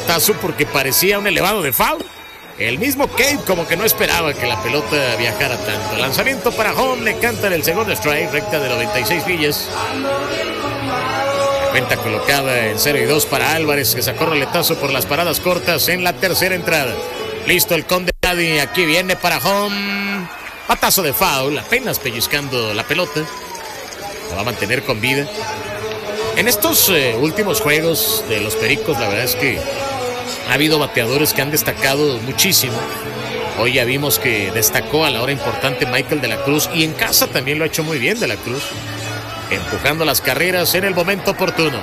pelotazo porque parecía un elevado de foul. El mismo Cade como que no esperaba que la pelota viajara tanto. Lanzamiento para home, le cantan el segundo strike, recta de 96 millas. La cuenta colocada en 0-2 para Álvarez, que sacó roletazo por las paradas cortas en la tercera entrada. Listo el Conde Daddy, aquí viene para home. Batazo de foul, apenas pellizcando la pelota. La va a mantener con vida. En estos últimos juegos de los Pericos, la verdad es que ha habido bateadores que han destacado muchísimo. Hoy ya vimos que destacó a la hora importante Michael de la Cruz, y en casa también lo ha hecho muy bien de la Cruz, empujando las carreras en el momento oportuno.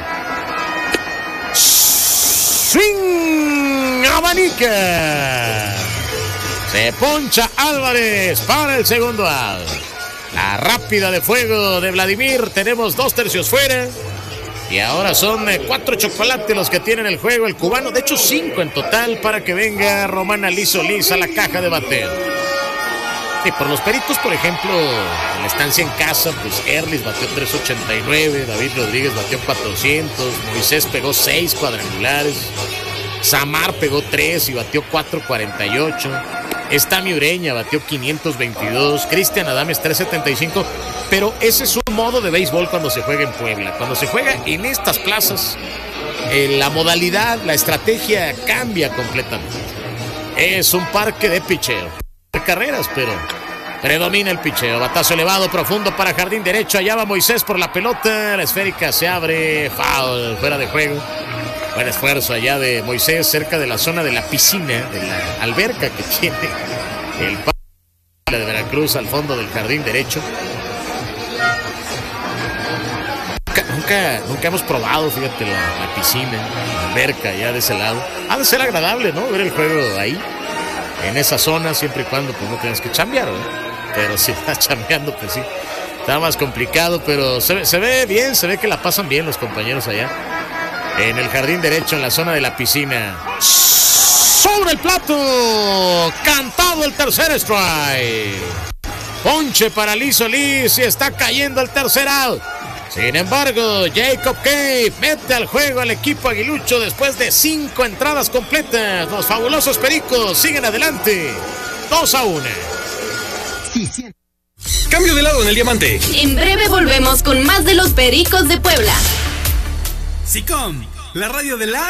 ¡Swing! ¡Abanica! Se poncha Álvarez para el segundo out. La rápida de fuego de Vladimir. Tenemos 2 tercios fuera. Y ahora son 4 chocolates los que tienen el juego el cubano. De hecho 5 en total para que venga Román Alí Solís a la caja de bateo. Sí, por los Pericos, por ejemplo, en la estancia en casa, pues Erlis bateó 389, David Rodríguez bateó 400, Moisés pegó 6 cuadrangulares, Samar pegó 3 y bateó 448. Estami Ureña batió 522, Cristian Adames 375, pero ese es un modo de béisbol cuando se juega en Puebla. Cuando se juega en estas plazas, la modalidad, la estrategia cambia completamente. Es un parque de picheo, carreras, pero predomina el picheo. Batazo elevado, profundo para jardín derecho, allá va Moisés por la pelota, la esférica se abre, foul, fuera de juego. Buen esfuerzo allá de Moisés cerca de la zona de la piscina, de la alberca que tiene el parque de Veracruz al fondo del jardín derecho. Nunca hemos probado, fíjate, la piscina, la alberca allá de ese lado. Ha de ser agradable, ¿no? Ver el juego ahí, en esa zona, siempre y cuando pues no tienes que chambear, ¿no? Pero si estás chambeando, pues sí, está más complicado, pero se ve bien, se ve que la pasan bien los compañeros allá. En el jardín derecho, en la zona de la piscina. Sobre el plato. Cantado el tercer strike. Ponche para Alí Solís y está cayendo el tercer out. Sin embargo, Jacob Cade mete al juego al equipo aguilucho después de 5 entradas completas. Los fabulosos Pericos siguen adelante. 2-1. Cambio de lado en el diamante. En breve volvemos con más de los Pericos de Puebla. SICOM, la radio de la